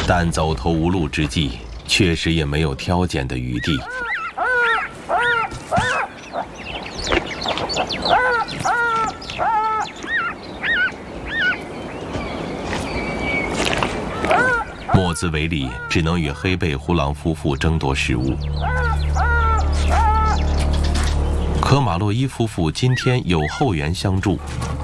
但走投无路之际，确实也没有挑拣的余地。莫兹维里只能与黑背呼狼夫妇争夺食物。可马洛伊夫妇今天有后援相助，